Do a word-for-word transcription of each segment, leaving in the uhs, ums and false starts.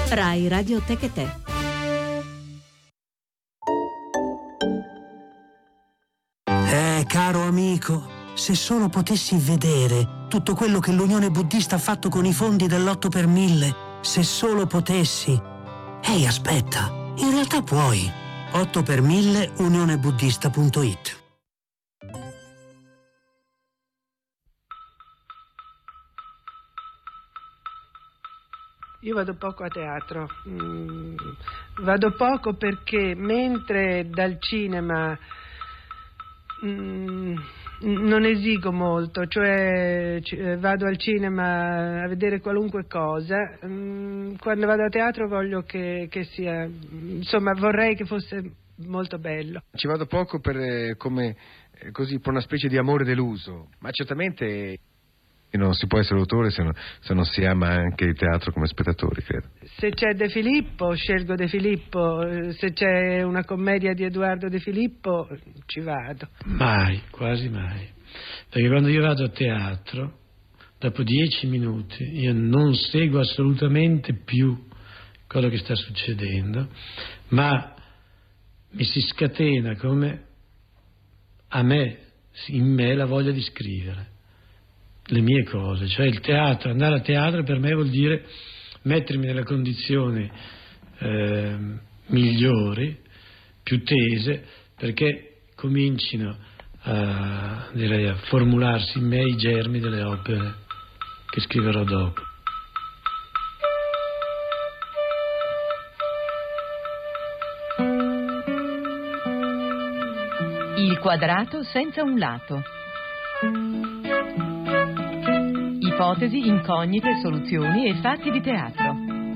Rai Radio Tecate. Eh, caro amico, se solo potessi vedere tutto quello che l'Unione Buddista ha fatto con i fondi dell'otto per mille, se solo potessi. Ehi, aspetta, in realtà puoi. otto per mille unione buddista punto it. Io vado poco a teatro, mm, vado poco perché mentre dal cinema mm, non esigo molto, cioè vado al cinema a vedere qualunque cosa, mm, quando vado a teatro voglio che, che sia, insomma vorrei che fosse molto bello. Ci vado poco per eh, come eh, così per una specie di amore deluso, ma certamente non si può essere autore se non, se non si ama anche il teatro come spettatori, credo. Se c'è De Filippo, scelgo De Filippo, se c'è una commedia di Edoardo De Filippo, ci vado. Mai, quasi mai. Perché quando io vado a teatro, dopo dieci minuti, io non seguo assolutamente più quello che sta succedendo, ma mi si scatena come a me, in me, la voglia di scrivere le mie cose, cioè il teatro, andare a teatro per me vuol dire mettermi nelle condizioni eh, migliori, più tese, perché comincino a, direi, a formularsi in me i germi delle opere che scriverò dopo. Il quadrato senza un lato. Ipotesi, incognite, soluzioni e fatti di teatro.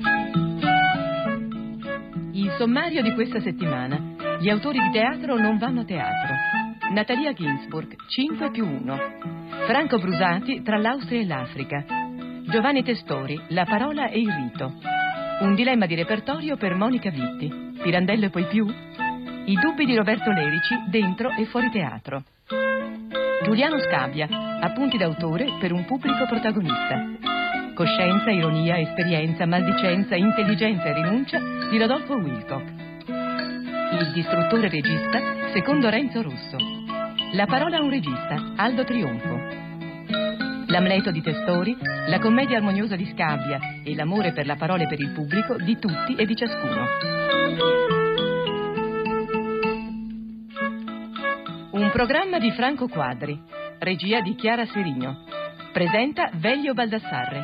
Il sommario di questa settimana. Gli autori di teatro non vanno a teatro. Natalia Ginzburg, cinque più uno. Franco Brusati, Tra l'Austria e l'Africa. Giovanni Testori, La parola e il rito. Un dilemma di repertorio per Monica Vitti. Pirandello e poi più? I dubbi di Roberto Lerici, Dentro e fuori teatro. Giuliano Scabbia, appunti d'autore per un pubblico protagonista. Coscienza, ironia, esperienza, maldicenza, intelligenza e rinuncia di Rodolfo Wilcock. Il distruttore regista, secondo Renzo Rosso. La parola a un regista, Aldo Trionfo. L'Amleto di Testori, la commedia armoniosa di Scabbia e l'amore per la parola e per il pubblico di tutti e di ciascuno. Un programma di Franco Quadri, regia di Chiara Serigno. Presenta Velio Baldassarre.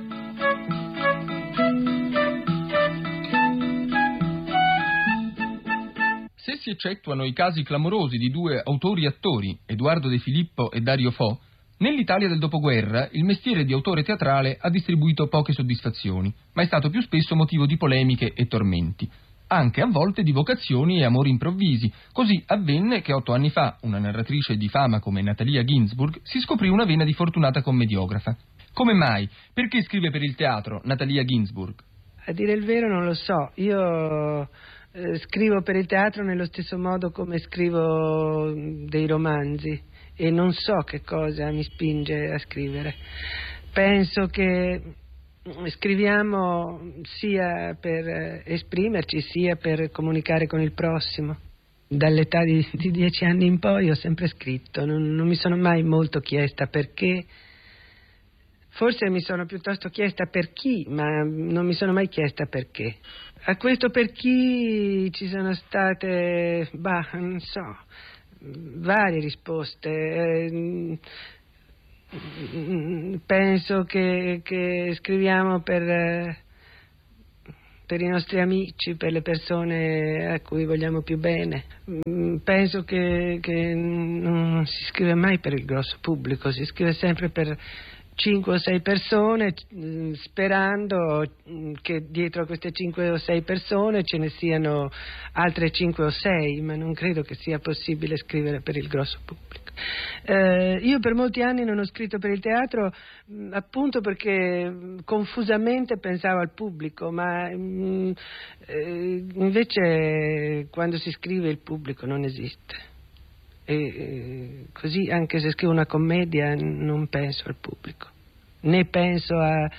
Se si eccettuano i casi clamorosi di due autori-attori, Edoardo De Filippo e Dario Fo, nell'Italia del dopoguerra il mestiere di autore teatrale ha distribuito poche soddisfazioni, ma è stato più spesso motivo di polemiche e tormenti. Anche a volte di vocazioni e amori improvvisi. Così avvenne che otto anni fa una narratrice di fama come Natalia Ginzburg si scoprì una vena di fortunata commediograffa. Come mai? Perché scrive per il teatro Natalia Ginzburg? A dire il vero non lo so, io eh, scrivo per il teatro nello stesso modo come scrivo dei romanzi e non so che cosa mi spinge a scrivere. Penso che scriviamo sia per esprimerci sia per comunicare con il prossimo. Dall'età di, di dieci anni in poi ho sempre scritto, non, non mi sono mai molto chiesta perché, forse mi sono piuttosto chiesta per chi, ma non mi sono mai chiesta perché. A questo per chi ci sono state, bah, non so, varie risposte. Eh, penso che, che scriviamo per, per i nostri amici, per le persone a cui vogliamo più bene. Penso che, che non si scrive mai per il grosso pubblico, si scrive sempre per cinque o sei persone, sperando che dietro a queste cinque o sei persone ce ne siano altre cinque o sei, ma non credo che sia possibile scrivere per il grosso pubblico. Eh, io per molti anni non ho scritto per il teatro mh, appunto perché mh, confusamente pensavo al pubblico, ma mh, eh, invece quando si scrive il pubblico non esiste. E, e così anche se scrivo una commedia non penso al pubblico, né penso a,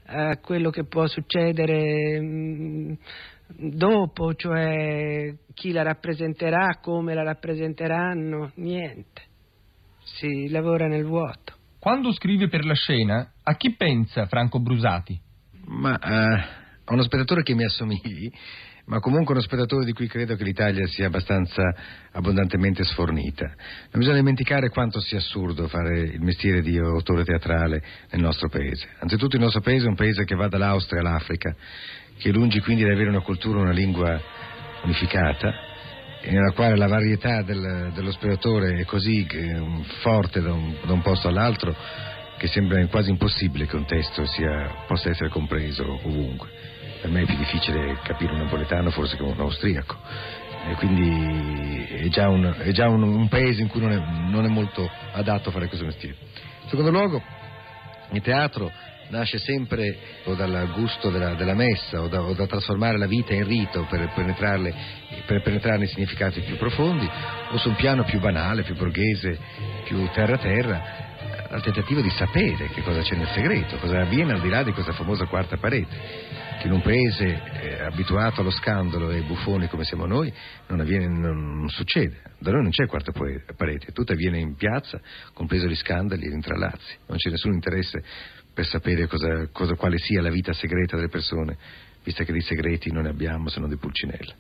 a quello che può succedere mh, dopo, cioè chi la rappresenterà, come la rappresenteranno, niente. Si lavora nel vuoto. Quando scrive per la scena, a chi pensa Franco Brusati? Ma uh, a uno spettatore che mi assomigli, ma comunque uno spettatore di cui credo che l'Italia sia abbastanza abbondantemente sfornita. Non bisogna dimenticare quanto sia assurdo fare il mestiere di autore teatrale nel nostro paese. Anzitutto il nostro paese è un paese che va dall'Austria all'Africa, che è lungi quindi di avere una cultura, una lingua unificata, e nella quale la varietà del, dello spettatore è così um, forte da un, da un posto all'altro che sembra quasi impossibile che un testo sia, possa essere compreso ovunque. Per me è più difficile capire un napoletano forse che un austriaco, e quindi è già, un, è già un, un paese in cui non è, non è molto adatto a fare questo mestiere. In secondo luogo, il teatro nasce sempre o dal gusto della, della messa o da, o da trasformare la vita in rito per penetrarle, per penetrarne i significati più profondi, o su un piano più banale, più borghese, più terra-terra, al tentativo di sapere che cosa c'è nel segreto, cosa avviene al di là di questa famosa quarta parete, che in un paese eh, abituato allo scandalo e buffoni come siamo noi non avviene, non, non succede. Da noi non c'è quarta parete, tutto avviene in piazza, compreso gli scandali e gli intrallazzi. Non c'è nessun interesse per sapere cosa, cosa, quale sia la vita segreta delle persone, visto che di segreti non ne abbiamo se non di Pulcinella.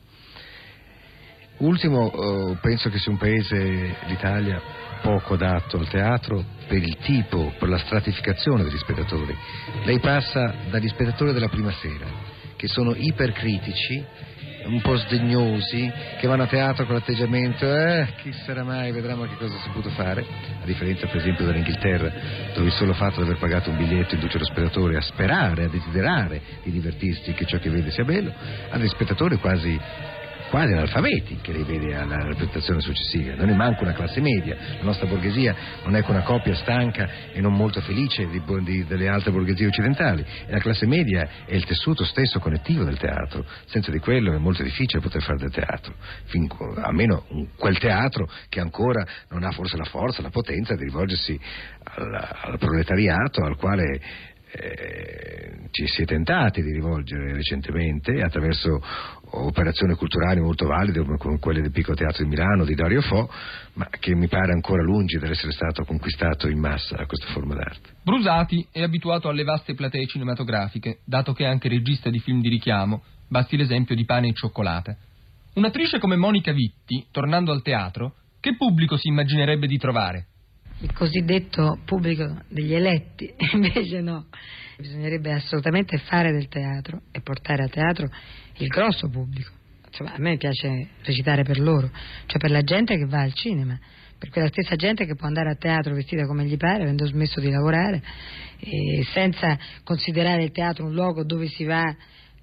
Ultimo, eh, penso che sia un paese, l'Italia, poco adatto al teatro per il tipo, per la stratificazione degli spettatori. Lei passa dagli spettatori della prima sera, che sono ipercritici, un po' sdegnosi, che vanno a teatro con l'atteggiamento eh, chi sarà mai, vedremo che cosa si è potuto fare, a differenza per esempio dell'Inghilterra, dove il solo fatto di aver pagato un biglietto induce lo spettatore a sperare, a desiderare di divertirsi, che ciò che vede sia bello, a degli spettatori quasi quasi analfabeti che li vede alla rappresentazione successiva. Non è manco una classe media, la nostra borghesia non è che una coppia stanca e non molto felice di, di, delle altre borghesie occidentali, e la classe media è il tessuto stesso connettivo del teatro. Senza di quello è molto difficile poter fare del teatro, fin, almeno quel teatro che ancora non ha forse la forza, la potenza di rivolgersi al, al proletariato, al quale Eh, ci si è tentati di rivolgere recentemente attraverso operazioni culturali molto valide come quelle del Piccolo Teatro di Milano di Dario Fo, ma che mi pare ancora lungi dall'essere stato conquistato in massa a questa forma d'arte. Brusati è abituato alle vaste platee cinematografiche, dato che è anche regista di film di richiamo, basti l'esempio di Pane e cioccolata. Un'attrice come Monica Vitti, tornando al teatro, che pubblico si immaginerebbe di trovare? Il cosiddetto pubblico degli eletti, invece no, bisognerebbe assolutamente fare del teatro e portare a teatro il grosso pubblico. Insomma, a me piace recitare per loro, cioè per la gente che va al cinema, per quella stessa gente che può andare a teatro vestita come gli pare, avendo smesso di lavorare, e senza considerare il teatro un luogo dove si va,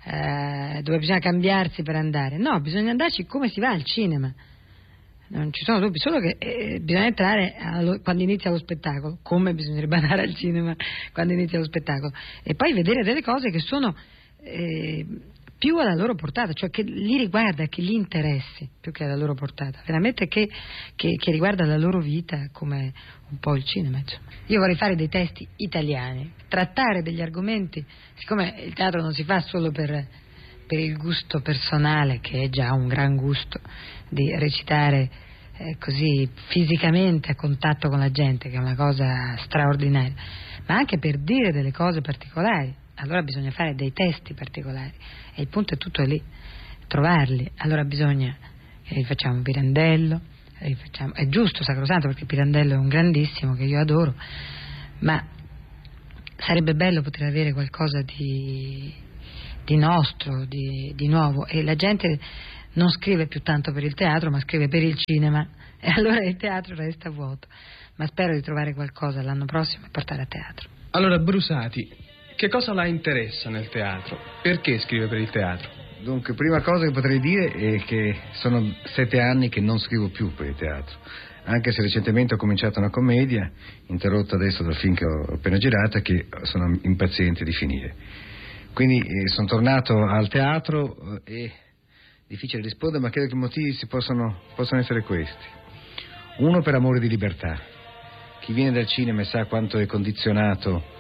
eh, dove bisogna cambiarsi per andare. No, bisogna andarci come si va al cinema. Non ci sono dubbi, solo che eh, bisogna entrare allo, quando inizia lo spettacolo, come bisognerebbe andare al cinema quando inizia lo spettacolo, e poi vedere delle cose che sono eh, più alla loro portata, cioè che li riguarda, che li interessi più che alla loro portata, veramente che, che, che riguarda la loro vita, come un po' il cinema, insomma. Io vorrei fare dei testi italiani, trattare degli argomenti, siccome il teatro non si fa solo per per il gusto personale, che è già un gran gusto, di recitare eh, così fisicamente a contatto con la gente, che è una cosa straordinaria, ma anche per dire delle cose particolari. Allora bisogna fare dei testi particolari, e il punto è tutto lì, trovarli. Allora bisogna che rifacciamo Pirandello, rifacciamo, è giusto, sacrosanto, perché Pirandello è un grandissimo che io adoro, ma sarebbe bello poter avere qualcosa di di nostro, di, di nuovo, e la gente non scrive più tanto per il teatro, ma scrive per il cinema, e allora il teatro resta vuoto. Ma spero di trovare qualcosa l'anno prossimo e portare a teatro. Allora, Brusati, che cosa la interessa nel teatro? Perché scrive per il teatro? Dunque, prima cosa che potrei dire è che sono sette anni che non scrivo più per il teatro, anche se recentemente ho cominciato una commedia, interrotta adesso dal film che ho appena girato, che sono impaziente di finire. Quindi eh, sono tornato al teatro, e eh, difficile rispondere, ma credo che i motivi si possono, possono essere questi. Uno, per amore di libertà. Chi viene dal cinema sa quanto è condizionato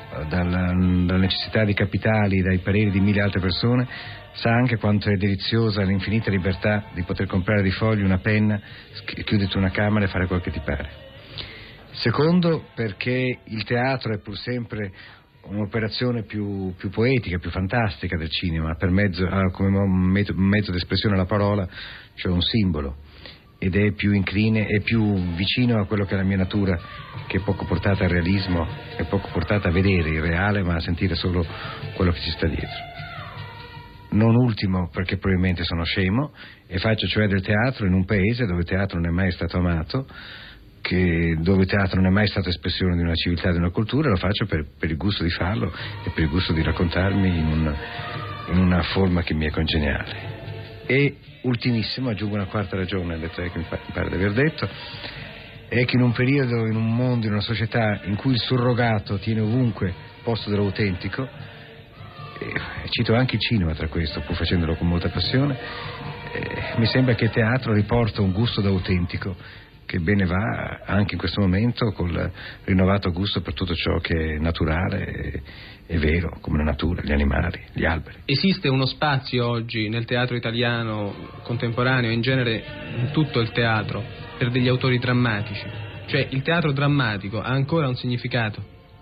dalla, dalla necessità di capitali, dai pareri di mille altre persone, sa anche quanto è deliziosa l'infinita libertà di poter comprare di fogli una penna, chiuderti una camera e fare quel che ti pare. Secondo, perché il teatro è pur sempre un'operazione più, più poetica, più fantastica del cinema, per mezzo, come mezzo, mezzo d'espressione alla parola, cioè un simbolo, ed è più incline, è più vicino a quello che è la mia natura, che è poco portata al realismo, è poco portata a vedere il reale, ma a sentire solo quello che ci sta dietro. Non ultimo perché probabilmente sono scemo e faccio cioè del teatro in un paese dove il teatro non è mai stato amato, che dove il teatro non è mai stata espressione di una civiltà, di una cultura, lo faccio per, per il gusto di farlo e per il gusto di raccontarmi in, un, in una forma che mi è congeniale. E ultimissimo, aggiungo una quarta ragione alle tre che mi pare di aver detto, è che in un periodo, in un mondo, in una società in cui il surrogato tiene ovunque posto dell'autentico, e cito anche il cinema tra questo, pur facendolo con molta passione, eh, mi sembra che il teatro riporta un gusto d'autentico che bene va anche in questo momento col rinnovato gusto per tutto ciò che è naturale e, e vero, come la natura, gli animali, gli alberi. Esiste uno spazio oggi nel teatro italiano contemporaneo, in genere in tutto il teatro, per degli autori drammatici? Cioè il teatro drammatico ha ancora un significato?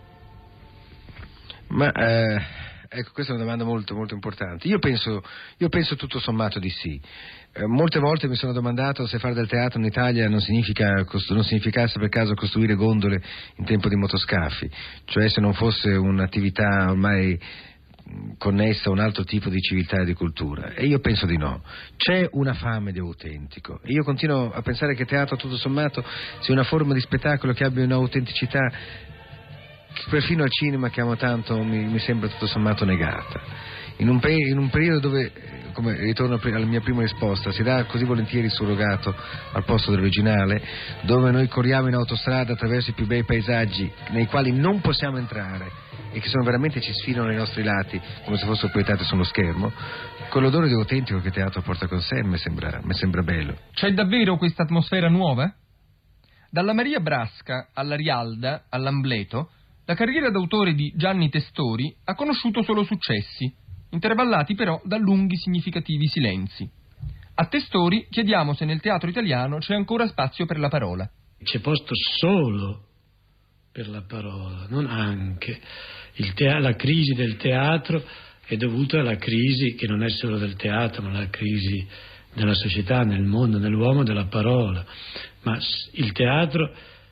Ma eh, ecco, questa è una domanda molto molto importante. Io penso, io penso tutto sommato di sì. Eh, molte volte mi sono domandato se fare del teatro in Italia non, significa, non significasse per caso costruire gondole in tempo di motoscafi, cioè se non fosse un'attività ormai connessa a un altro tipo di civiltà e di cultura. E io penso di no. C'è una fame di autentico. E io continuo a pensare che il teatro tutto sommato sia una forma di spettacolo che abbia un'autenticità che perfino al cinema che amo tanto mi, mi sembra tutto sommato negata. In un, pe- in un periodo dove, come ritorno alla mia prima risposta, si dà così volentieri il surrogato al posto dell'originale, dove noi corriamo in autostrada attraverso i più bei paesaggi nei quali non possiamo entrare e che sono veramente ci sfilano nei nostri lati come se fossero proiettate sullo schermo, quell'odore di autentico che il teatro porta con sé mi sembra, mi sembra bello. C'è davvero questa atmosfera nuova? Dalla Maria Brasca alla Rialda, all'Ambleto, la carriera d'autore di Gianni Testori ha conosciuto solo successi, intervallati però da lunghi significativi silenzi. A Testori chiediamo se nel teatro italiano c'è ancora spazio per la parola. C'è posto solo per la parola, non anche. Il te- la crisi del teatro è dovuta alla crisi che non è solo del teatro, ma alla crisi della società, nel mondo, nell'uomo della parola. Ma il teatro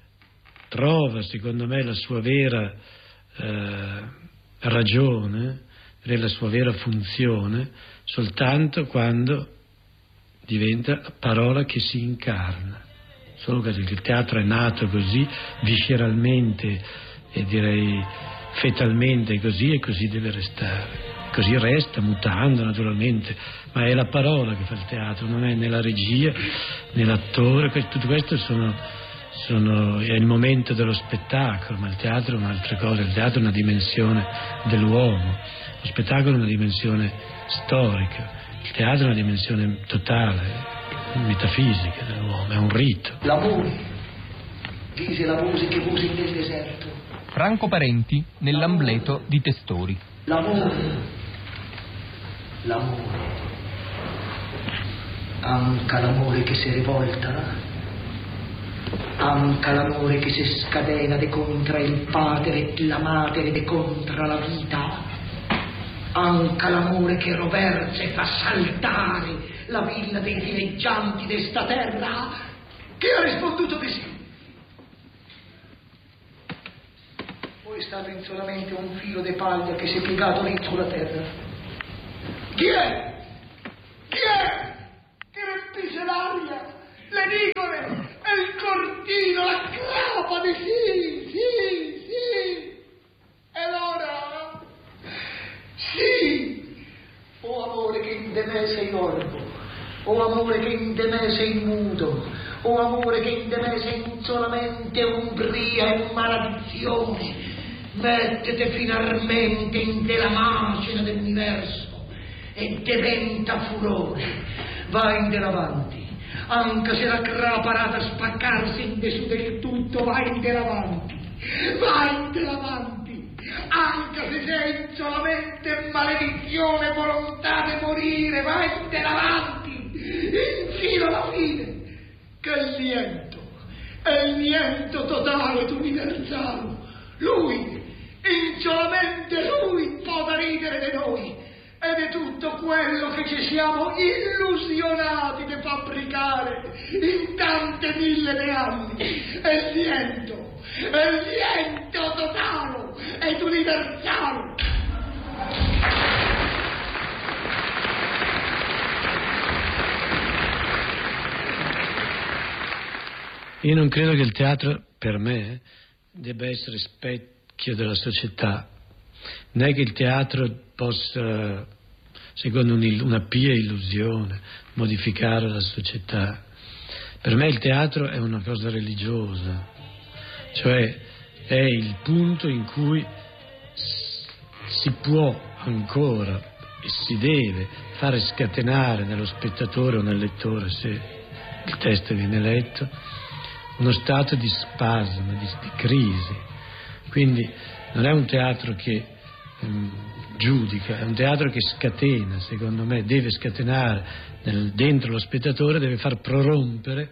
trova, secondo me, la sua vera eh, ragione, la sua vera funzione, soltanto quando diventa parola che si incarna. Solo che il teatro è nato così, visceralmente e direi fetalmente così, e così deve restare. Così resta, mutando naturalmente, ma è la parola che fa il teatro, non è né la regia né l'attore. Tutto questo sono, sono, è il momento dello spettacolo, ma il teatro è un'altra cosa. Il teatro è una dimensione dell'uomo, lo spettacolo è una dimensione storica, il teatro è una dimensione totale, metafisica dell'uomo, è un rito. L'amore, dice la musica, musica del deserto. Franco Parenti nell'Ambleto di Testori. L'amore, l'amore, anche l'amore che si rivolta, anche l'amore che si scatena de contra il padre e la madre de contra la vita, anche l'amore che roversa e fa saltare la villa dei dileggianti de sta terra. Chi ha risponduto di sì? Voi state in solamente un filo di paglia che si è piegato lì sulla terra. Chi è? Chi è? Che rempisce l'aria, le nuvole e il cortino, la clapade, sì, sì, sì. E allora? Sì! O amore che in de me sei orbo, o amore che in de me sei muto, o amore che in de me sei solamente umbria e maledizione, mettete finalmente in te la macina dell'universo e diventa furore. Vai in de l'avanti, anche se la craparata spaccarsi in de su del tutto, vai in de l'avanti, vai in de l'avanti. anche se sei solamente maledizione e volontà di morire, vattene avanti, infino alla fine, che il niente, è il niente totale ed universale. Lui, solamente lui può ridere di noi e di tutto quello che ci siamo illusionati di fabbricare in tante mille di anni. È il niente, è il niente totale ed universale. Io non credo che il teatro, per me, debba essere specchio della società. Non è che il teatro possa, secondo una pia illusione, modificare la società. Per me il teatro è una cosa religiosa, cioè è il punto in cui si può ancora e si deve fare scatenare nello spettatore o nel lettore, se il testo viene letto, uno stato di spasmo, di, di crisi. Quindi non è un teatro che ehm, giudica, è un teatro che scatena, secondo me, deve scatenare nel, dentro lo spettatore, deve far prorompere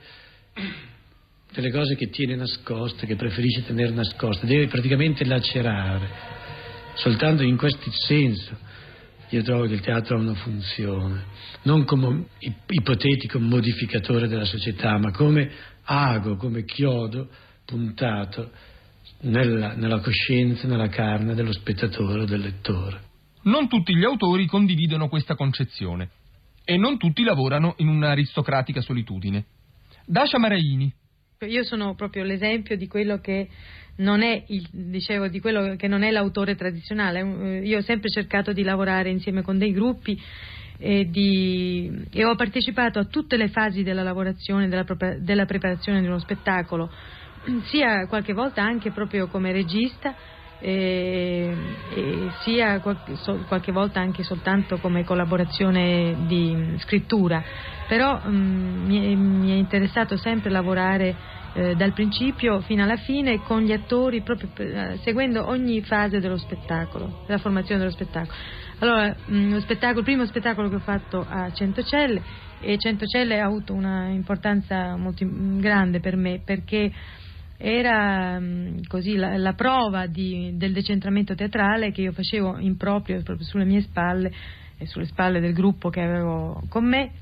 delle cose che tiene nascoste, che preferisce tenere nascoste, deve praticamente lacerare. Soltanto in questo senso io trovo che il teatro ha una funzione, non come ipotetico modificatore della società, ma come ago, come chiodo puntato nella, nella coscienza, nella carne dello spettatore o del lettore. Non tutti gli autori condividono questa concezione e non tutti lavorano in un'aristocratica solitudine. Dacia Maraini. Io sono proprio l'esempio di quello che non è il, dicevo, di quello che non è l'autore tradizionale. Io ho sempre cercato di lavorare insieme con dei gruppi e, di, e ho partecipato a tutte le fasi della lavorazione, della, della preparazione di uno spettacolo, sia qualche volta anche proprio come regista e, e sia qualche, so, qualche volta anche soltanto come collaborazione di scrittura. Però um, mi, è, mi è interessato sempre lavorare eh, dal principio fino alla fine con gli attori, proprio per, eh, seguendo ogni fase dello spettacolo, della formazione dello spettacolo. Allora, mh, lo spettacolo, il primo spettacolo che ho fatto a Centocelle, e Centocelle ha avuto una importanza molto grande per me, perché era mh, così la, la prova di, del decentramento teatrale che io facevo in proprio, proprio sulle mie spalle e sulle spalle del gruppo che avevo con me.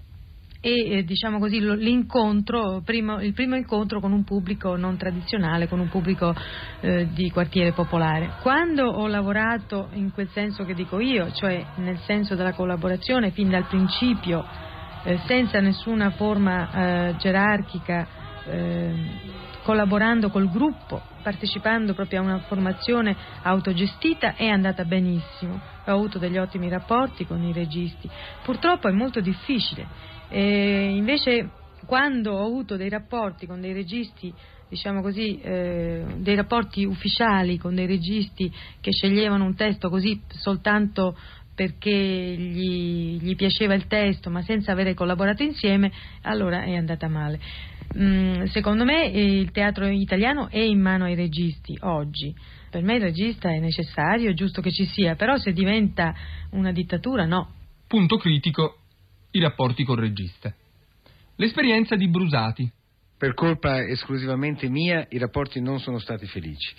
E eh, diciamo così l'incontro, primo, il primo incontro con un pubblico non tradizionale, con un pubblico eh, di quartiere popolare. Quando ho lavorato in quel senso che dico io, cioè nel senso della collaborazione fin dal principio, eh, senza nessuna forma eh, gerarchica, eh, collaborando col gruppo, partecipando proprio a una formazione autogestita, è andata benissimo. Ho avuto degli ottimi rapporti con i registi. Purtroppo è molto difficile. E invece quando ho avuto dei rapporti con dei registi, diciamo così, eh, dei rapporti ufficiali con dei registi che sceglievano un testo così soltanto perché gli, gli piaceva il testo ma senza avere collaborato insieme, allora è andata male. Mm, secondo me il teatro italiano è in mano ai registi oggi. Per me il regista è necessario, è giusto che ci sia, però se diventa una dittatura no. Punto critico: i rapporti col regista. L'esperienza di Brusati. Per colpa esclusivamente mia i rapporti non sono stati felici,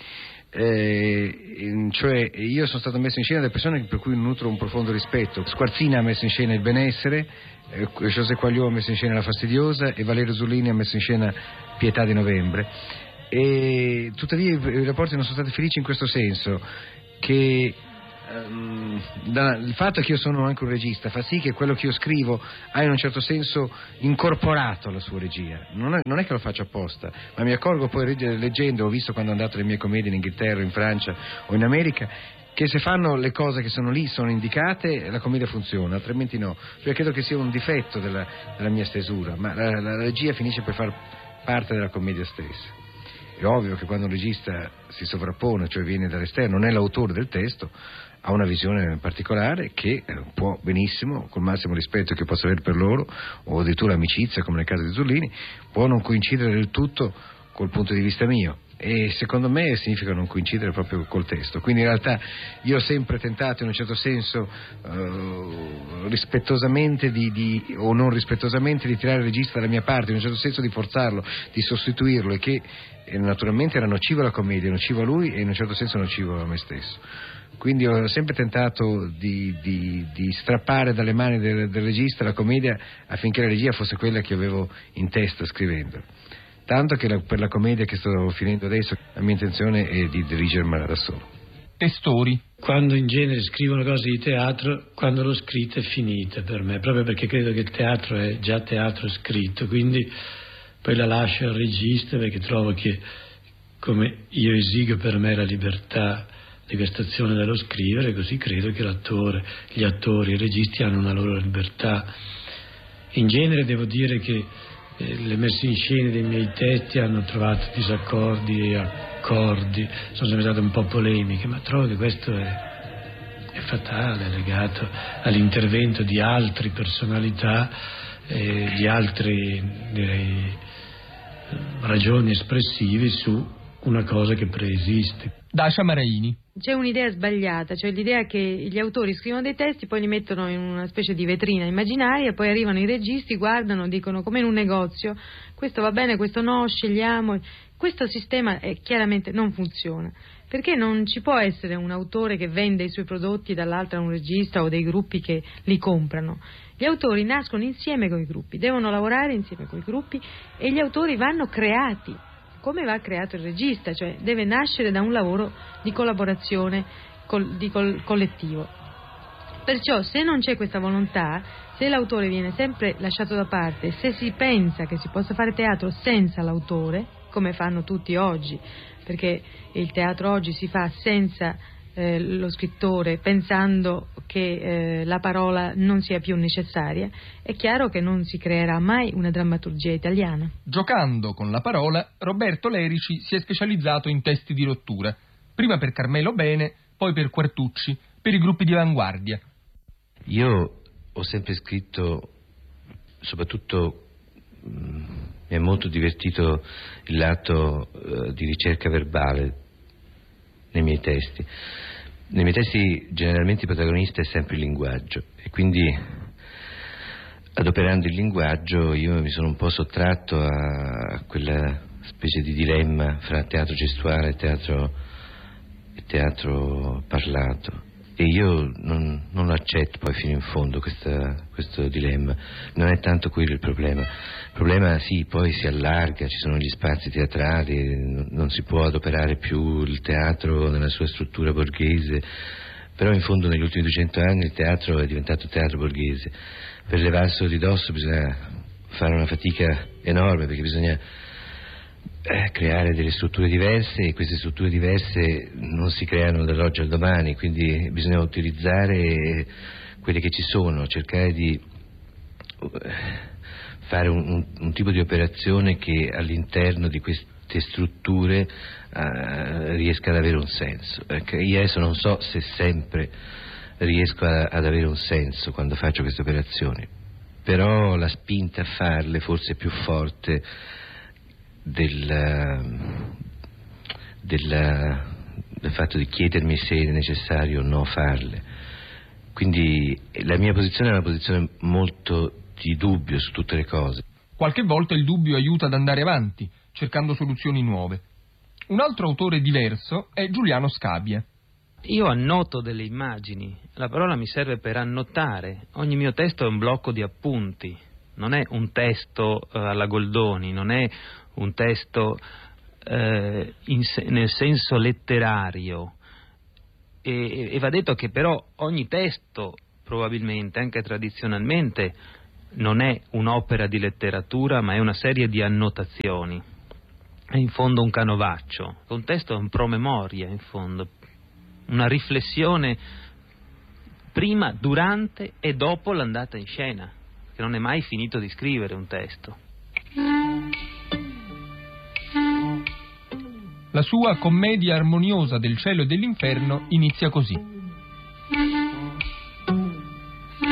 eh, cioè io sono stato messo in scena da persone per cui nutro un profondo rispetto. Squarzina ha messo in scena Il Benessere, eh, José Quagliò ha messo in scena La Fastidiosa e Valerio Zullini ha messo in scena Pietà di Novembre, e tuttavia i, i rapporti non sono stati felici in questo senso che Um, da, il fatto che io sono anche un regista fa sì che quello che io scrivo ha in un certo senso incorporato la sua regia. Non è, non è che lo faccio apposta, ma mi accorgo poi leggendo, ho visto quando ho andato le mie commedie in Inghilterra, in Francia o in America, che se fanno le cose che sono lì, sono indicate, la commedia funziona, altrimenti no. Cioè credo che sia un difetto della, della mia stesura, ma la, la regia finisce per far parte della commedia stessa. È ovvio che quando un regista si sovrappone, cioè viene dall'esterno, non è l'autore del testo, ha una visione particolare che può benissimo, col massimo rispetto che possa avere per loro, o addirittura amicizia come nel caso di Zullini, può non coincidere del tutto col punto di vista mio, e secondo me significa non coincidere proprio col testo. Quindi in realtà io ho sempre tentato in un certo senso uh, rispettosamente di, di, o non rispettosamente di tirare il regista dalla mia parte, in un certo senso di forzarlo, di sostituirlo, e che e naturalmente era nocivo alla commedia, nocivo a lui e in un certo senso nocivo a me stesso. Quindi ho sempre tentato di, di, di strappare dalle mani del, del regista la commedia affinché la regia fosse quella che avevo in testa scrivendo. Tanto che la, per la commedia che sto finendo adesso la mia intenzione è di dirigermela da solo. Testori. Quando in genere scrivono cose di teatro, quando l'ho scritta è finita per me, proprio perché credo che il teatro è già teatro scritto, quindi poi la lascio al regista, perché trovo che, come io esigo per me la libertà di questa azione dello scrivere, così credo che l'attore, gli attori, i registi hanno una loro libertà. In genere devo dire che eh, le messe in scena dei miei testi hanno trovato disaccordi e accordi, sono sempre state un po' polemiche, ma trovo che questo è, è fatale, è legato all'intervento di altre personalità, eh, di altre, direi, ragioni espressive su una cosa che preesiste. Dacia Maraini. C'è un'idea sbagliata, cioè l'idea che gli autori scrivono dei testi, poi li mettono in una specie di vetrina immaginaria, poi arrivano i registi, guardano, dicono come in un negozio, questo va bene, questo no, scegliamo. Questo sistema è, chiaramente non funziona, perché non ci può essere un autore che vende i suoi prodotti e dall'altra un regista o dei gruppi che li comprano. Gli autori nascono insieme con i gruppi, devono lavorare insieme con i gruppi e gli autori vanno creati. Come va creato il regista, cioè deve nascere da un lavoro di collaborazione col, di col, collettivo. Perciò se non c'è questa volontà, se l'autore viene sempre lasciato da parte, se si pensa che si possa fare teatro senza l'autore, come fanno tutti oggi, perché il teatro oggi si fa senza eh, lo scrittore, pensando che eh, la parola non sia più necessaria, è chiaro che non si creerà mai una drammaturgia italiana. Giocando con la parola, Roberto Lerici si è specializzato in testi di rottura, prima per Carmelo Bene, poi per Quartucci, per i gruppi di avanguardia. Io ho sempre scritto, soprattutto mh, mi è molto divertito il lato uh, di ricerca verbale nei miei testi. Nei miei testi generalmente il protagonista è sempre il linguaggio e quindi adoperando il linguaggio io mi sono un po' sottratto a quella specie di dilemma fra teatro gestuale e teatro, e teatro parlato. E io non, non lo accetto poi fino in fondo questa, questo dilemma. Non è tanto quello il problema. Il problema sì, poi si allarga, ci sono gli spazi teatrali, non si può adoperare più il teatro nella sua struttura borghese, però in fondo negli ultimi duecento anni il teatro è diventato teatro borghese. Per levarselo di dosso bisogna fare una fatica enorme, perché bisogna Eh, creare delle strutture diverse, e queste strutture diverse non si creano dall'oggi al domani, quindi bisogna utilizzare quelle che ci sono, cercare di fare un, un, un tipo di operazione che all'interno di queste strutture eh, riesca ad avere un senso. Ecco, io adesso non so se sempre riesco a, ad avere un senso quando faccio queste operazioni, però la spinta a farle forse è più forte Del, del, del fatto di chiedermi se è necessario o no farle. Quindi la mia posizione è una posizione molto di dubbio su tutte le cose. Qualche volta il dubbio aiuta ad andare avanti, cercando soluzioni nuove. Un altro autore diverso è Giuliano Scabbia. Io annoto delle immagini, la parola mi serve per annotare. Ogni mio testo è un blocco di appunti, non è un testo uh, alla Goldoni, non è un testo eh, in se, nel senso letterario, e, e va detto che però ogni testo probabilmente, anche tradizionalmente, non è un'opera di letteratura ma è una serie di annotazioni, è in fondo un canovaccio, un testo è un promemoria, in fondo una riflessione prima, durante e dopo l'andata in scena, che non è mai finito di scrivere un testo. La sua commedia armoniosa del cielo e dell'inferno inizia così.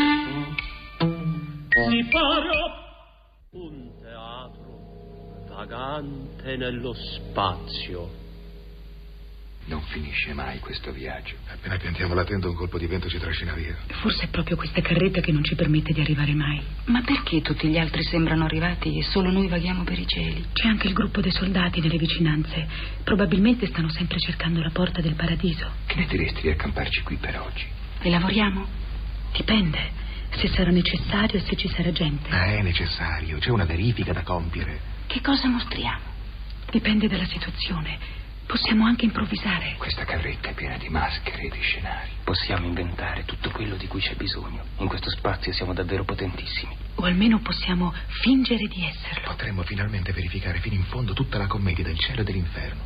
Si farà un teatro vagante nello spazio. Non finisce mai questo viaggio. Appena piantiamo la tenda un colpo di vento ci trascina via. Forse è proprio questa carretta che non ci permette di arrivare mai. Ma perché tutti gli altri sembrano arrivati e solo noi vaghiamo per i cieli? C'è anche il gruppo dei soldati nelle vicinanze. Probabilmente stanno sempre cercando la porta del paradiso. Che ne diresti di accamparci qui per oggi? E lavoriamo? Dipende. Se sarà necessario e se ci sarà gente. Ah, è necessario. C'è una verifica da compiere. Che cosa mostriamo? Dipende dalla situazione. Possiamo anche improvvisare. Questa carretta è piena di maschere e di scenari. Possiamo inventare tutto quello di cui c'è bisogno. In questo spazio siamo davvero potentissimi. O almeno possiamo fingere di esserlo. Potremmo finalmente verificare fino in fondo tutta la commedia del cielo e dell'inferno.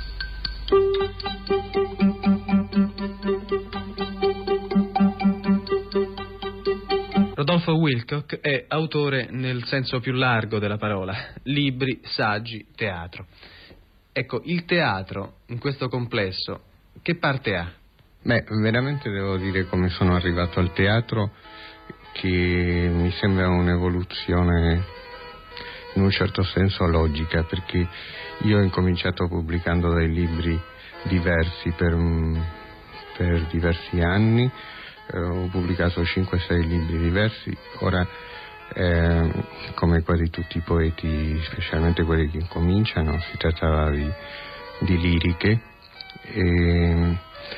Rodolfo Wilcock è autore nel senso più largo della parola: libri, saggi, teatro. Ecco, il teatro in questo complesso che parte ha? Beh, veramente devo dire come sono arrivato al teatro, che mi sembra un'evoluzione in un certo senso logica, perché io ho incominciato pubblicando dei libri diversi per, per diversi anni, eh, ho pubblicato cinque sei libri diversi, ora Eh, come quasi tutti i poeti, specialmente quelli che incominciano, si trattava di, di liriche, e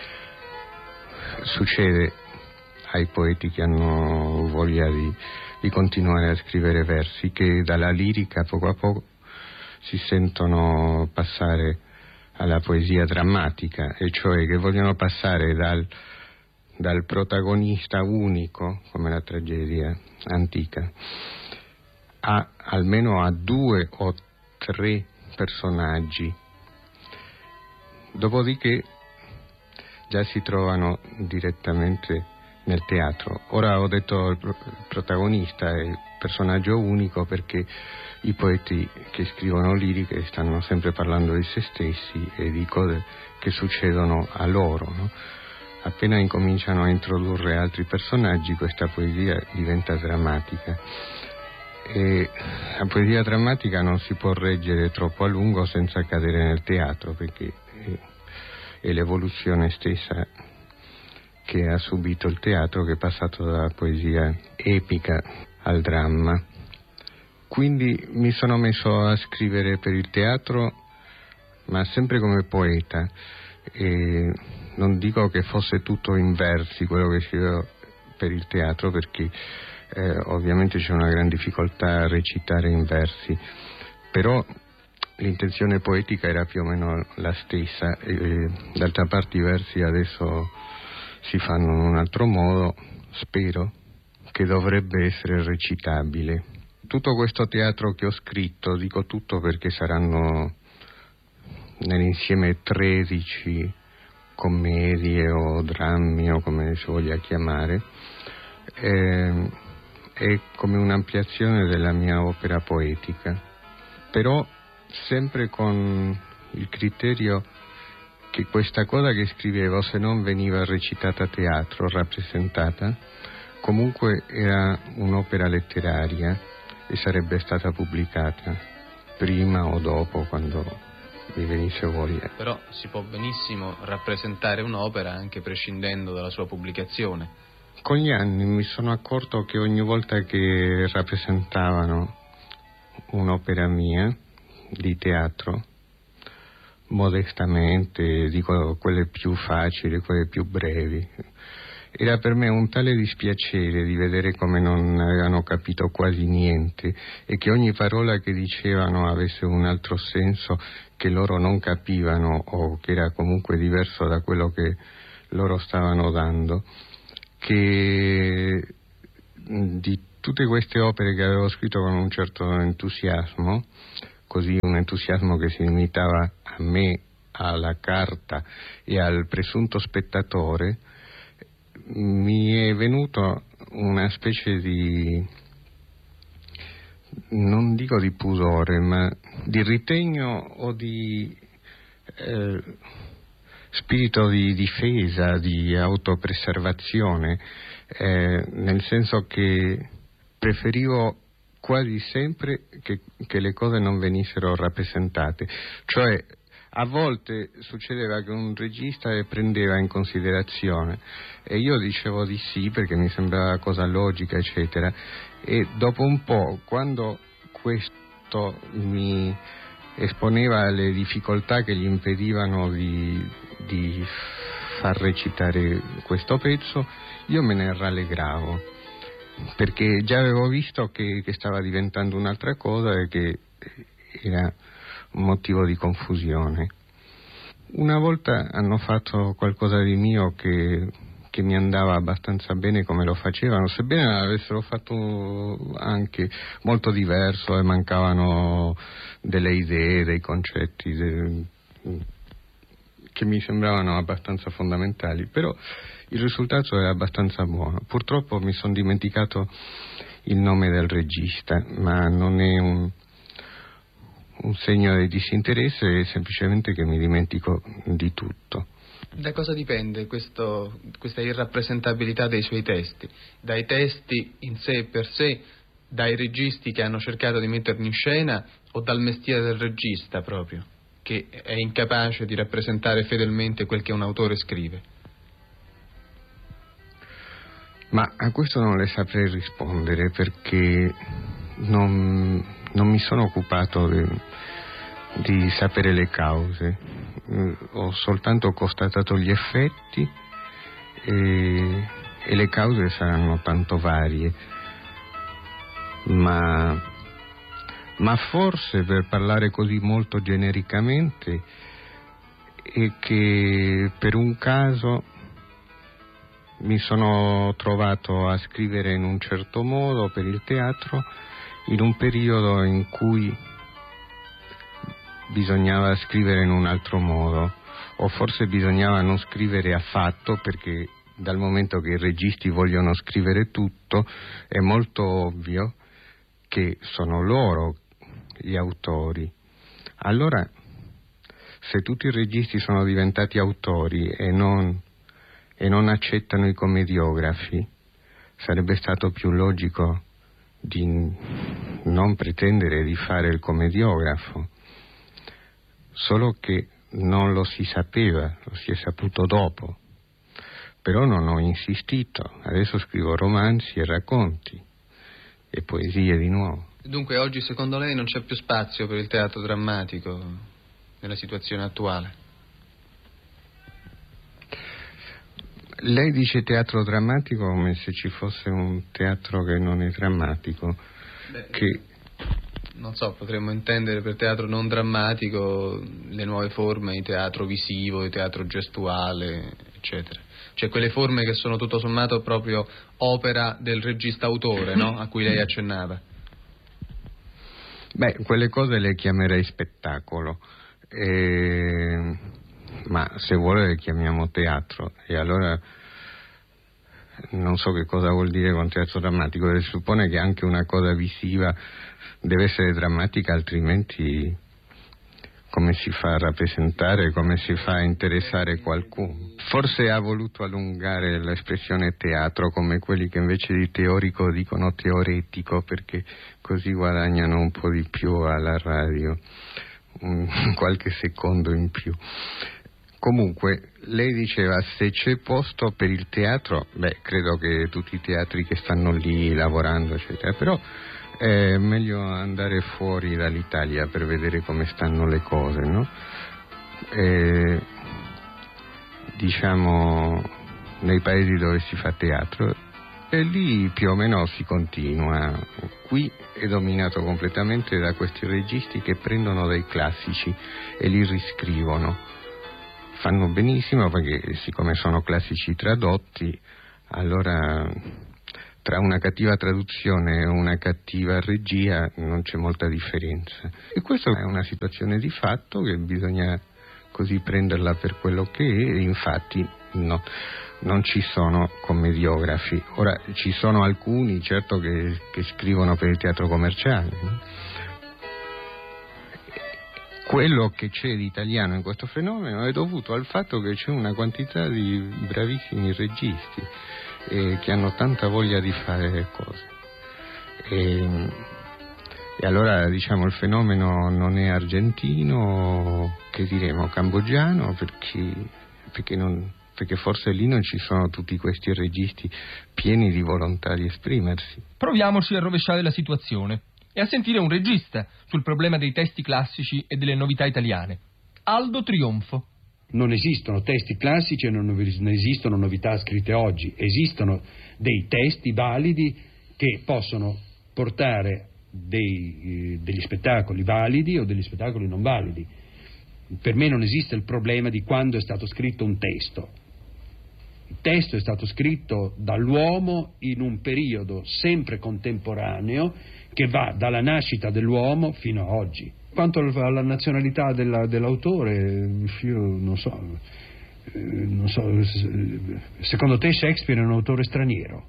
succede ai poeti che hanno voglia di, di continuare a scrivere versi che dalla lirica poco a poco si sentono passare alla poesia drammatica, e cioè che vogliono passare dal dal protagonista unico, come la tragedia antica, a almeno a due o tre personaggi. Dopodiché già si trovano direttamente nel teatro. Ora ho detto il protagonista è il personaggio unico perché i poeti che scrivono liriche stanno sempre parlando di se stessi e di cose che succedono a loro, no? Appena incominciano a introdurre altri personaggi, questa poesia diventa drammatica, e la poesia drammatica non si può reggere troppo a lungo senza cadere nel teatro, perché è l'evoluzione stessa che ha subito il teatro, che è passato dalla poesia epica al dramma. Quindi mi sono messo a scrivere per il teatro, ma sempre come poeta, e non dico che fosse tutto in versi quello che scrivevo per il teatro, perché eh, ovviamente c'è una gran difficoltà a recitare in versi, però l'intenzione poetica era più o meno la stessa, e, e d'altra parte i versi adesso si fanno in un altro modo, spero, che dovrebbe essere recitabile. Tutto questo teatro che ho scritto, dico tutto perché saranno nell'insieme tredici commedie o drammi o come si voglia chiamare, eh, è come un'ampliazione della mia opera poetica, però sempre con il criterio che questa cosa che scrivevo, se non veniva recitata a teatro, rappresentata, comunque era un'opera letteraria e sarebbe stata pubblicata prima o dopo, quando mi venisse voglia. Però si può benissimo rappresentare un'opera anche prescindendo dalla sua pubblicazione. Con gli anni mi sono accorto che ogni volta che rappresentavano un'opera mia di teatro, modestamente, dico quelle più facili, quelle più brevi, era per me un tale dispiacere di vedere come non avevano capito quasi niente e che ogni parola che dicevano avesse un altro senso che loro non capivano o che era comunque diverso da quello che loro stavano dando, che di tutte queste opere che avevo scritto con un certo entusiasmo, così un entusiasmo che si limitava a me, alla carta e al presunto spettatore, mi è venuto una specie di, non dico di pudore, ma di ritegno o di eh, spirito di difesa, di autopreservazione, eh, nel senso che preferivo quasi sempre che, che le cose non venissero rappresentate, cioè a volte succedeva che un regista le prendeva in considerazione e io dicevo di sì perché mi sembrava cosa logica, eccetera, e dopo un po', quando questo mi esponeva alle difficoltà che gli impedivano di, di far recitare questo pezzo, io me ne rallegravo, perché già avevo visto che, che stava diventando un'altra cosa e che era un motivo di confusione. Una volta hanno fatto qualcosa di mio che, che mi andava abbastanza bene come lo facevano, sebbene l'avessero fatto anche molto diverso e mancavano delle idee, dei concetti de, che mi sembravano abbastanza fondamentali, però il risultato è abbastanza buono. Purtroppo mi sono dimenticato il nome del regista, ma non è un, un segno di disinteresse, è semplicemente che mi dimentico di tutto. Da cosa dipende questo, questa irrappresentabilità dei suoi testi? Dai testi in sé e per sé, dai registi che hanno cercato di metterli in scena, o dal mestiere del regista proprio, che è incapace di rappresentare fedelmente quel che un autore scrive? Ma a questo non le saprei rispondere, perché non, non mi sono occupato di, di sapere le cause, ho soltanto constatato gli effetti e, e le cause saranno tanto varie, ma, ma forse, per parlare così molto genericamente, è che per un caso mi sono trovato a scrivere in un certo modo per il teatro in un periodo in cui bisognava scrivere in un altro modo, o forse bisognava non scrivere affatto, perché dal momento che i registi vogliono scrivere tutto è molto ovvio che sono loro gli autori. Allora, se tutti i registi sono diventati autori e non e non accettano i commediografi, sarebbe stato più logico di non pretendere di fare il commediografo, solo che non lo si sapeva, lo si è saputo dopo. Però non ho insistito, adesso scrivo romanzi e racconti e poesie di nuovo. Dunque oggi secondo lei non c'è più spazio per il teatro drammatico nella situazione attuale? Lei dice teatro drammatico come se ci fosse un teatro che non è drammatico. Beh, che... non so, potremmo intendere per teatro non drammatico le nuove forme di teatro visivo, di teatro gestuale, eccetera. Cioè quelle forme che sono tutto sommato proprio opera del regista autore, no? A cui lei accennava. Beh, quelle cose le chiamerei spettacolo. E... ma se vuole le chiamiamo teatro, e allora non so che cosa vuol dire con teatro drammatico. Si suppone che anche una cosa visiva deve essere drammatica, altrimenti come si fa a rappresentare, come si fa a interessare qualcuno? Forse ha voluto allungare l'espressione teatro, come quelli che invece di teorico dicono teoretico, perché così guadagnano un po' di più alla radio, un, qualche secondo in più. Comunque, lei diceva se c'è posto per il teatro, beh, credo che tutti i teatri che stanno lì lavorando, eccetera, però è meglio andare fuori dall'Italia per vedere come stanno le cose, no? E, diciamo, nei paesi dove si fa teatro, e lì più o meno si continua. Qui è dominato completamente da questi registi che prendono dei classici e li riscrivono. Fanno benissimo perché siccome sono classici tradotti, allora tra una cattiva traduzione e una cattiva regia non c'è molta differenza. E questa è una situazione di fatto che bisogna così prenderla per quello che è, e infatti no, non ci sono commediografi. Ora ci sono alcuni, certo, che, che scrivono per il teatro commerciale, no? Quello che c'è di italiano in questo fenomeno è dovuto al fatto che c'è una quantità di bravissimi registi eh, che hanno tanta voglia di fare le cose. E E allora diciamo il fenomeno non è argentino, che diremo cambogiano, perché, perché, non, perché forse lì non ci sono tutti questi registi pieni di volontà di esprimersi. Proviamoci a rovesciare la situazione e a sentire un regista sul problema dei testi classici e delle novità italiane. Aldo Trionfo. Non esistono testi classici e non esistono novità scritte oggi, esistono dei testi validi che possono portare dei, eh, degli spettacoli validi o degli spettacoli non validi. Per me non esiste il problema di quando è stato scritto un testo. Il testo è stato scritto dall'uomo in un periodo sempre contemporaneo che va dalla nascita dell'uomo fino a oggi. Quanto alla nazionalità della, dell'autore, io non so, eh, non so, secondo te Shakespeare è un autore straniero?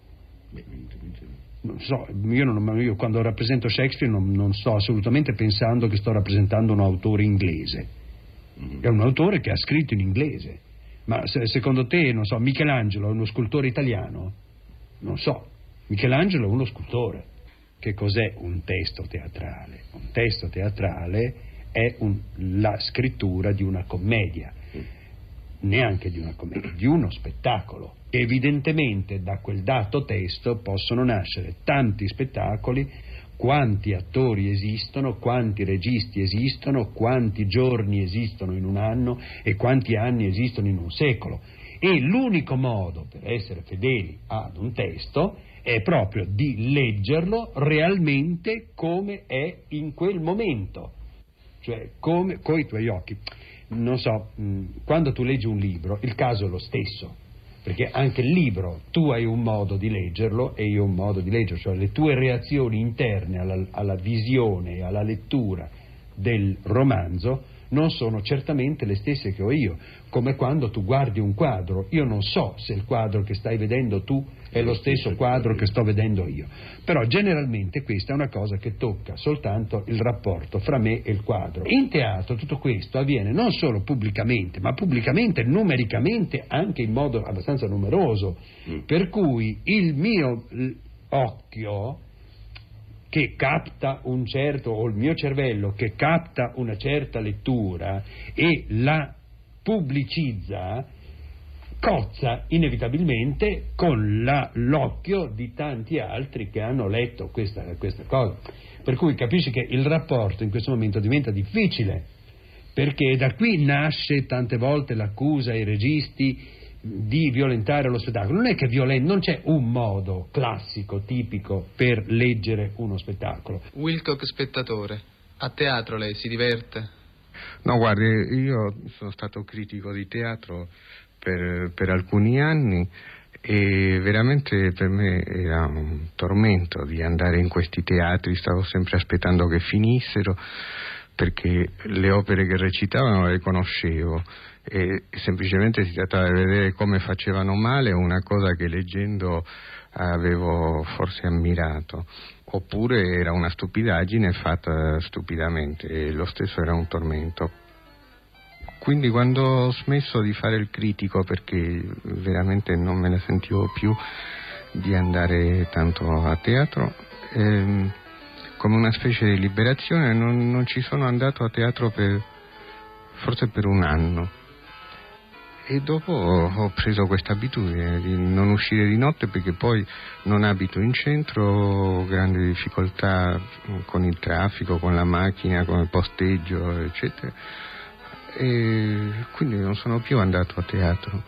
Non so, io, non, io quando rappresento Shakespeare non, non sto assolutamente pensando che sto rappresentando un autore inglese. È un autore che ha scritto in inglese. Ma se, secondo te, non so, Michelangelo è uno scultore italiano? Non so, Michelangelo è uno scultore. Che cos'è un testo teatrale? Un testo teatrale è un, la scrittura di una commedia, neanche di una commedia, di uno spettacolo. Evidentemente da quel dato testo possono nascere tanti spettacoli, quanti attori esistono, quanti registi esistono, quanti giorni esistono in un anno e quanti anni esistono in un secolo. E l'unico modo per essere fedeli ad un testo è proprio di leggerlo realmente come è in quel momento, cioè come coi tuoi occhi. Non so, mh, quando tu leggi un libro il caso è lo stesso, perché anche il libro tu hai un modo di leggerlo e io un modo di leggerlo, cioè le tue reazioni interne alla, alla visione e alla lettura del romanzo non sono certamente le stesse che ho io, come quando tu guardi un quadro, io non so se il quadro che stai vedendo tu è lo stesso quadro che sto vedendo io, però generalmente questa è una cosa che tocca soltanto il rapporto fra me e il quadro. In teatro tutto questo avviene non solo pubblicamente, ma pubblicamente, numericamente, anche in modo abbastanza numeroso, mm. per cui il mio occhio che capta un certo, o il mio cervello che capta una certa lettura e la pubblicizza, cozza inevitabilmente con la, l'occhio di tanti altri che hanno letto questa, questa cosa. Per cui capisci che il rapporto in questo momento diventa difficile, perché da qui nasce tante volte l'accusa ai registi di violentare lo spettacolo. Non è che violen- non c'è un modo classico, tipico per leggere uno spettacolo. Wilcock spettatore, a teatro lei si diverte? No, guardi, io sono stato critico di teatro per, per alcuni anni e veramente per me era un tormento di andare in questi teatri, stavo sempre aspettando che finissero perché le opere che recitavano le conoscevo e semplicemente si trattava di vedere come facevano male una cosa che leggendo avevo forse ammirato, oppure era una stupidaggine fatta stupidamente e lo stesso era un tormento. Quindi quando ho smesso di fare il critico, perché veramente non me ne sentivo più di andare tanto a teatro, ehm, come una specie di liberazione non, non ci sono andato a teatro per forse per un anno. E dopo ho preso questa abitudine di non uscire di notte perché poi non abito in centro, ho grandi difficoltà con il traffico, con la macchina, con il posteggio, eccetera. E quindi non sono più andato a teatro.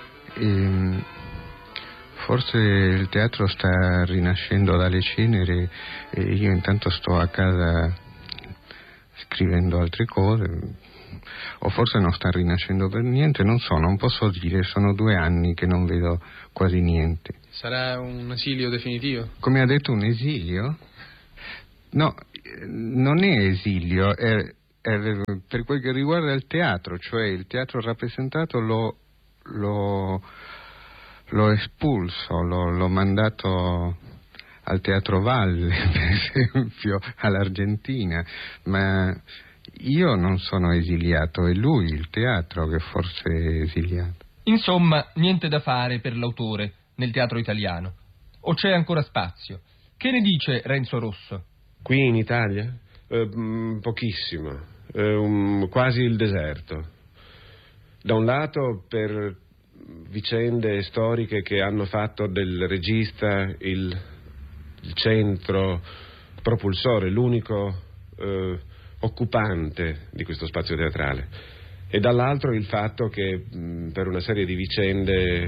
E forse il teatro sta rinascendo dalle ceneri e io intanto sto a casa scrivendo altre cose. O forse non sta rinascendo per niente, non so, non posso dire, sono due anni che non vedo quasi niente. Sarà un esilio definitivo? Come ha detto, un esilio? No, non è esilio, è, è per quel che riguarda il teatro, cioè il teatro rappresentato l'ho, l'ho, l'ho espulso, l'ho, l'ho mandato al Teatro Valle, per esempio, all'Argentina, ma io non sono esiliato, è lui, il teatro, che forse è esiliato. Insomma, niente da fare per l'autore nel teatro italiano. O c'è ancora spazio? Che ne dice Renzo Rosso? Qui in Italia? Eh, pochissimo, eh, un, quasi il deserto. Da un lato per vicende storiche che hanno fatto del regista il, il centro propulsore, l'unico eh, occupante di questo spazio teatrale, e dall'altro il fatto che mh, per una serie di vicende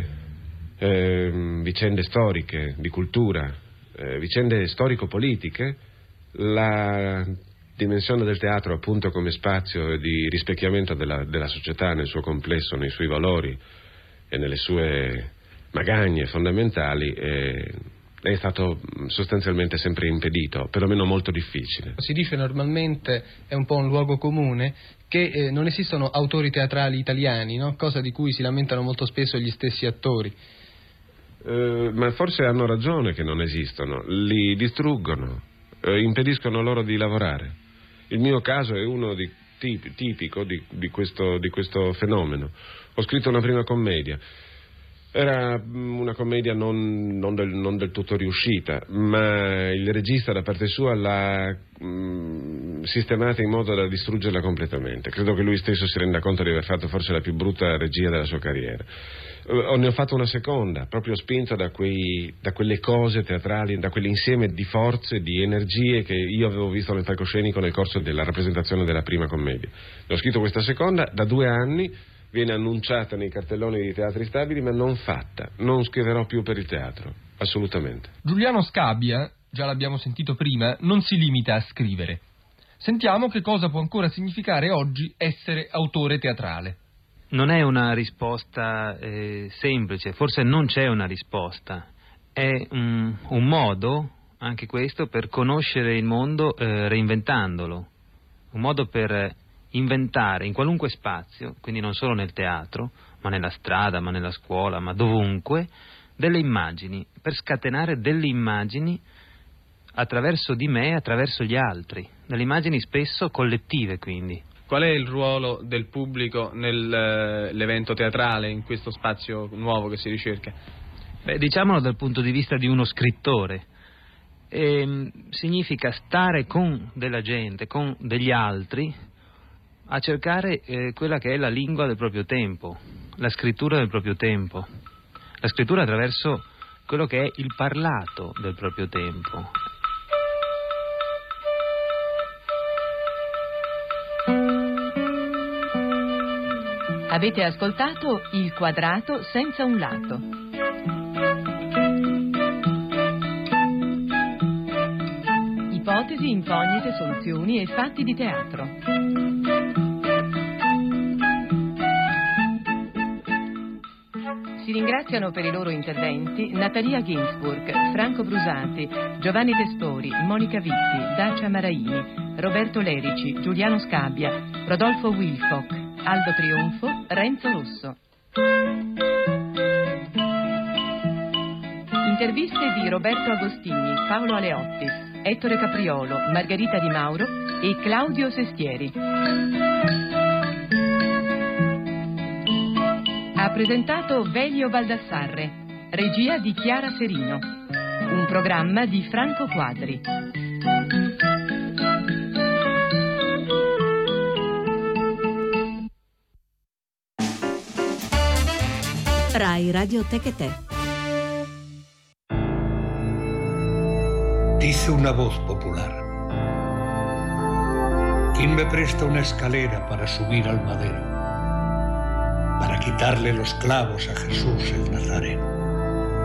eh, vicende storiche, di cultura, eh, vicende storico-politiche, la dimensione del teatro appunto come spazio di rispecchiamento della, della società nel suo complesso, nei suoi valori e nelle sue magagne fondamentali è, è stato sostanzialmente sempre impedito, perlomeno molto difficile. Si dice normalmente, è un po' un luogo comune, che eh, non esistono autori teatrali italiani, no? Cosa di cui si lamentano molto spesso gli stessi attori. Eh, ma forse hanno ragione che non esistono, li distruggono, eh, impediscono loro di lavorare. Il mio caso è uno di, tip, tipico di, di, questo, di questo fenomeno. Ho scritto una prima commedia. Era una commedia non, non, del, non del tutto riuscita, ma il regista da parte sua l'ha mh, sistemata in modo da distruggerla completamente. Credo che lui stesso si renda conto di aver fatto forse la più brutta regia della sua carriera. Uh, ne ho fatto una seconda, proprio spinto da, quei, da quelle cose teatrali, da quell'insieme di forze, di energie che io avevo visto nel palcoscenico nel corso della rappresentazione della prima commedia. Ne ho scritto questa seconda, da due anni viene annunciata nei cartelloni di teatri stabili, ma non fatta. Non scriverò più per il teatro, assolutamente. Giuliano Scabbia, già l'abbiamo sentito prima, non si limita a scrivere. Sentiamo che cosa può ancora significare oggi essere autore teatrale. Non è una risposta eh, semplice, forse non c'è una risposta. È un, un modo, anche questo, per conoscere il mondo eh, reinventandolo. Un modo per inventare in qualunque spazio, quindi non solo nel teatro, ma nella strada, ma nella scuola, ma dovunque, delle immagini, per scatenare delle immagini attraverso di me, attraverso gli altri, delle immagini spesso collettive, quindi. Qual è il ruolo del pubblico nell'evento teatrale, in questo spazio nuovo che si ricerca? Beh, diciamolo dal punto di vista di uno scrittore. E, significa stare con della gente, con degli altri, a cercare eh, quella che è la lingua del proprio tempo, la scrittura del proprio tempo, la scrittura attraverso quello che è il parlato del proprio tempo. Avete ascoltato Il quadrato senza un lato. Ipotesi, incognite, soluzioni e fatti di teatro. Si ringraziano per i loro interventi Natalia Ginsburg, Franco Brusati, Giovanni Testori, Monica Vitti, Dacia Maraini, Roberto Lerici, Giuliano Scabbia, Rodolfo Wilcock, Aldo Trionfo, Renzo Rosso. Interviste di Roberto Agostini, Paolo Aleotti, Ettore Capriolo, Margherita Di Mauro e Claudio Sestieri. Ha presentato Velio Baldassarre, regia di Chiara Serino, un programma di Franco Quadri. Rai Radio Tecate. Dice una voz popular: ¿quién me presta una escalera para subir al madero, para quitarle los clavos a Jesús el Nazareno?